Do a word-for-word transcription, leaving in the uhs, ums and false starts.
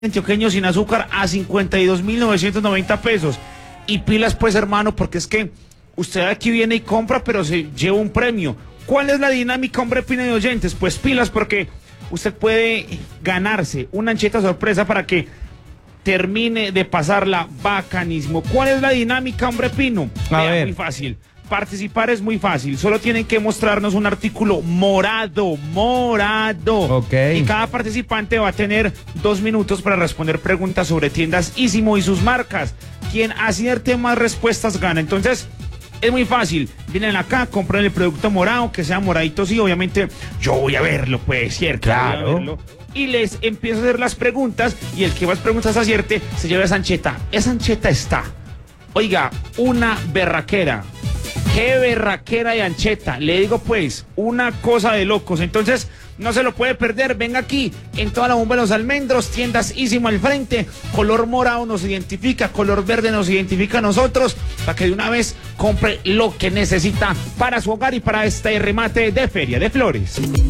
antioqueño sin azúcar a cincuenta y dos mil novecientos noventa pesos. Y pilas pues, hermano, porque es que usted aquí viene y compra, pero se lleva un premio. ¿Cuál es la dinámica, hombre Pino y oyentes? Pues pilas, porque usted puede ganarse una ancheta sorpresa para que termine de pasarla bacanísimo. ¿Cuál es la dinámica, hombre Pino? A Vea, ver. muy fácil. Participar es muy fácil, solo tienen que mostrarnos un artículo morado, morado. Ok. Y cada participante va a tener dos minutos para responder preguntas sobre tiendas Ísimo y sus marcas. Quien acierte más respuestas gana. Entonces, es muy fácil. Vienen acá, compran el producto morado, que sea moradito, sí, obviamente yo voy a verlo, pues, ¿cierto? Claro. Voy a verlo. Y les empiezo a hacer las preguntas, y el que más preguntas acierte se lleva esa ancheta. Esa ancheta está, oiga, una berraquera. ¡Qué berraquera de ancheta! Le digo pues, una cosa de locos. Entonces, no se lo puede perder. Venga aquí, en toda la bomba de los almendros, tiendas Ísimo al frente. Color morado nos identifica, color verde nos identifica a nosotros, para que de una vez compre lo que necesita para su hogar y para este remate de Feria de Flores.